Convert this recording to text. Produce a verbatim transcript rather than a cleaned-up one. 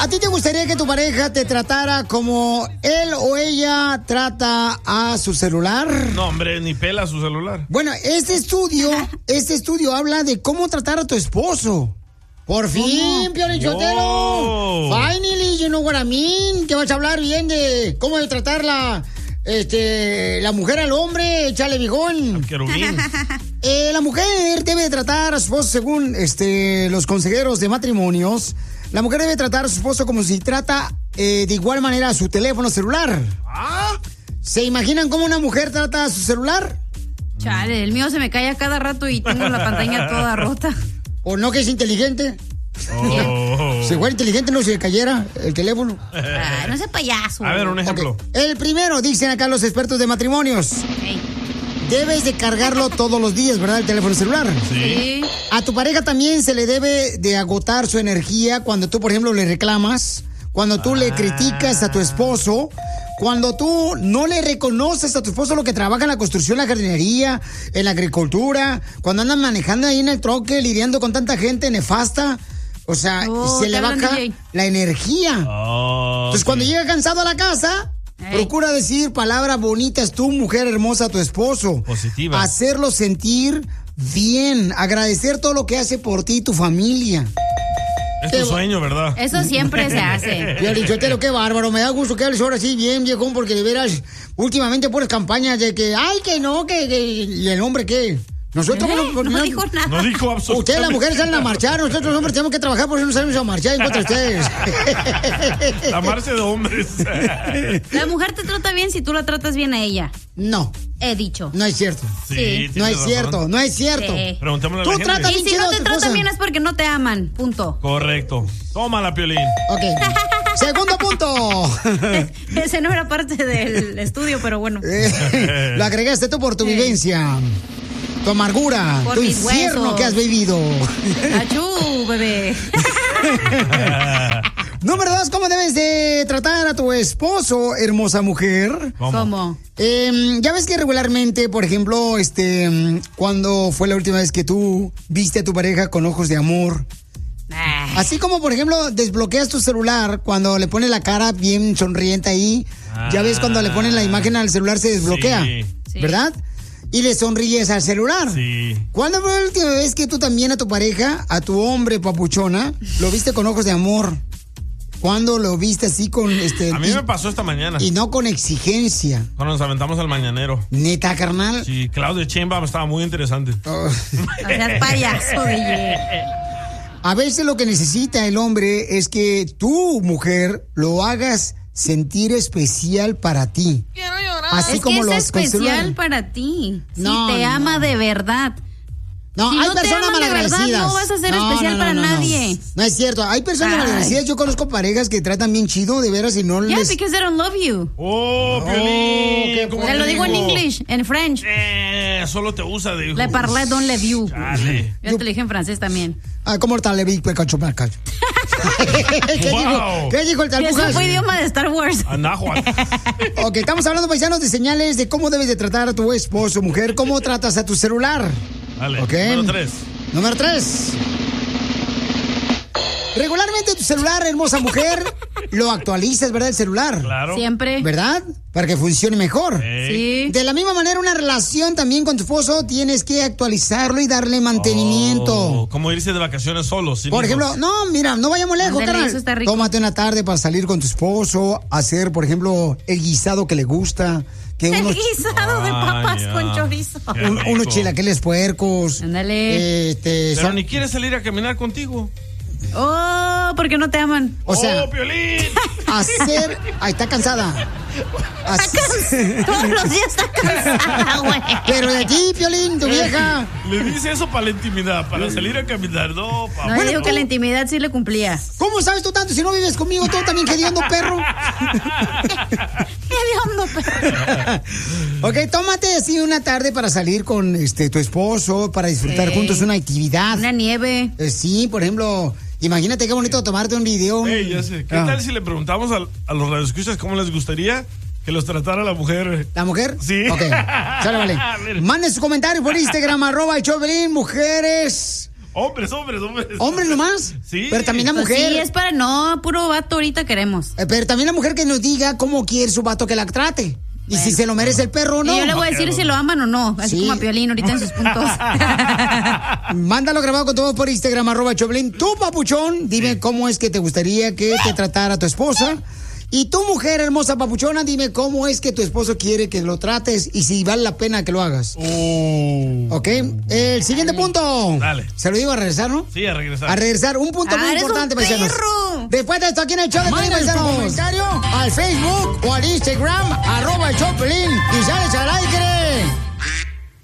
¿a ti te gustaría que tu pareja te tratara como él o ella trata a su celular? No, hombre, ni pela su celular. Bueno, este estudio, este estudio habla de cómo tratar a tu esposo. Por fin, Piolín Sotelo. Oh. Finally, you know what I mean. Que vas a hablar bien de cómo de tratar la, este, la mujer al hombre, échale bigón. Al querubín. Eh, la mujer debe tratar a su esposo según este, los consejeros de matrimonios. La mujer debe tratar a su esposo como si trata eh, de igual manera a su teléfono celular. ¿Ah? ¿Se imaginan cómo una mujer trata a su celular? Chale, el mío se me cae a cada rato y tengo la pantalla toda rota. ¿O no que es inteligente? Oh. Si fuera inteligente no se cayera el teléfono. Ah, no sea payaso. A ver, un ejemplo. Okay. El primero, dicen acá los expertos de matrimonios. Hey. Debes de cargarlo todos los días, ¿verdad? El teléfono celular. Sí. A tu pareja también se le debe de agotar su energía cuando tú, por ejemplo, le reclamas, cuando tú ah. le criticas a tu esposo, cuando tú no le reconoces a tu esposo lo que trabaja en la construcción, la jardinería, en la agricultura, cuando andan manejando ahí en el troque, lidiando con tanta gente nefasta. O sea, oh, se le baja la energía. Oh, Entonces, sí. cuando llega cansado a la casa, hey. procura decir palabras bonitas, tú, mujer hermosa, a tu esposo. Positiva. Hacerlo sentir bien, agradecer todo lo que hace por ti y tu familia. Es tu sueño, ¿verdad? Eso siempre se hace. Piolichotelo, qué bárbaro. Me da gusto que hables ahora sí bien, viejón, porque de veras, últimamente puras campañas de que, ay, que no, que, que ¿y el hombre qué? Nosotros ¿Eh? no, no, no dijo nada. No dijo absolutamente. Ustedes, las mujeres, salen a marchar. Nosotros, los hombres, tenemos que trabajar, por eso no salimos a marchar en contra de ustedes. La marcha de hombres. La mujer te trata bien si tú la tratas bien a ella. No. He dicho. No es cierto. Sí, no es razón. cierto, no es cierto. Sí. Preguntémosle a Tú la gente. tratas Y bien si chido no a te tu tratan esposa. bien es porque no te aman. Punto. Correcto. Tómala, Piolín. Ok. Segundo punto. Ese no era parte del estudio, pero bueno. Eh, lo agregaste tú por tu Sí. vivencia, tu amargura, Por tu mis infierno huesos. que has vivido. Achú, bebé. Número dos, ¿cómo debes de tratar a tu esposo, hermosa mujer? ¿Cómo? ¿Cómo? Eh, ya ves que regularmente, por ejemplo, este, ¿cuándo fue la última vez que tú viste a tu pareja con ojos de amor? Ay. Así como, por ejemplo, desbloqueas tu celular cuando le pones la cara bien sonriente ahí. Ah. Ya ves cuando le ponen la imagen al celular se desbloquea, Sí. Sí. ¿verdad? Y le sonríes al celular. Sí. ¿Cuándo fue la última vez que tú también a tu pareja, a tu hombre papuchona, lo viste con ojos de amor? ¿Cuándo lo viste así con este... A mí y, me pasó esta mañana. y no con exigencia? Cuando nos aventamos al mañanero. ¿Neta, carnal? Sí, Claudio Sheinbaum estaba muy interesante. Oh. O sea, payaso, D J. A veces lo que necesita el hombre es que tú, mujer, lo hagas sentir especial para ti. Quiero llorar. Así es como que lo es haces con el especial celular. para ti. No, si te no. ama de verdad. No, Si hay no te personas aman de verdad, malagradecidas. no vas a ser especial para nadie. No es cierto. Hay personas Ay. malagradecidas. Yo conozco parejas que tratan bien chido, de veras, y no Yeah, les... because they don't love you. ¡Oh, Piolín! qué ¿Cómo Te lo digo en digo? English, en French. Eh, solo te usa, dijo. Le parlé don't love you. Chale. Yo te lo dije en francés también. Ah, ¿cómo está le vi, pecacho, pecacho? ¿Qué Wow. dijo? ¿Qué dijo el Y eso talpujas? fue idioma de Star Wars. Anáhuac. Ok, estamos hablando, paisanos, de señales de cómo debes de tratar a tu esposo, mujer. ¿Cómo tratas a tu celular? Dale. Ok. Número tres. Número tres. Regularmente tu celular, hermosa mujer, lo actualizas, ¿verdad? El celular. Claro. Siempre. ¿Verdad? Para que funcione mejor. Ey. Sí. De la misma manera, una relación también con tu esposo, tienes que actualizarlo y darle mantenimiento. Oh, como irse de vacaciones solos. sin Por hijos. ejemplo, no, mira, no vayamos lejos, Ándale, carnal. eso está rico. Tómate una tarde para salir con tu esposo, hacer, por ejemplo, el guisado que le gusta, que El unos, guisado de papas Ay, ya. con chorizo. Qué un- rico. unos chilaquiles puercos. Ándale. Este, Pero son- ni quieres salir a caminar contigo. Oh, porque no te aman. o sea, ¡Oh, Piolín! hacer, ay, está cansada. Hacer- Todos los días está cansada, güey. Pero de ti, Piolín, tu vieja. Le dice eso para la intimidad, para salir a caminar. No, papá. No, yo digo que la intimidad sí le cumplía. ¿Cómo sabes tú tanto si no vives conmigo? Tú también hediondo, perro. ¡Qué hediondo, perro! Ok, tómate así una tarde para salir con este tu esposo, para disfrutar Sí. juntos una actividad. Una nieve. Eh, sí, por ejemplo, imagínate qué bonito tomarte un video. Ey, ya sé. ¿Qué Ah. tal si le preguntamos a, a los radioescuchas cómo les gustaría que los tratara la mujer? ¿La mujer? Sí. Ok, sale, vale. Mira. Manden sus comentarios por Instagram, arroba el Chovelín, mujeres. Hombres, hombres, hombres. ¿Hombres nomás? Sí. Pero también la Pues mujer. sí, es para no, puro vato ahorita queremos. Eh, Pero también la mujer que nos diga cómo quiere su vato que la trate. Y si se lo merece el perro o no. Y yo le voy a decir si lo aman o no. Así Sí. como a Piolín ahorita en sus puntos. Mándalo grabado con todo por Instagram, arroba Choplin. Tú, papuchón, dime cómo es que te gustaría que te tratara tu esposa. Y tu mujer hermosa papuchona, dime cómo es que tu esposo quiere que lo trates y si vale la pena que lo hagas. Oh. ¿Ok? El siguiente punto. Dale. Se lo digo a regresar, ¿no? Sí, a regresar. A regresar. Un punto Ah, muy eres un importante, paisanos. perro. Después de esto, aquí en el show de Pelín, Manda paisanos. tu comentario al Facebook o al Instagram, arroba el show de Pelín, y sales al aire.